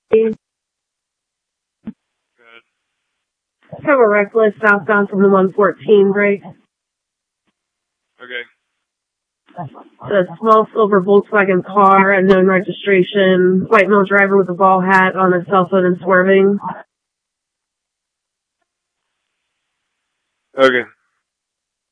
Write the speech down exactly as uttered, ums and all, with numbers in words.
Good. Have a reckless southbound from the one fourteen break. Okay. A small silver Volkswagen car, unknown registration, white male driver with a ball hat on his cell phone and swerving. Okay.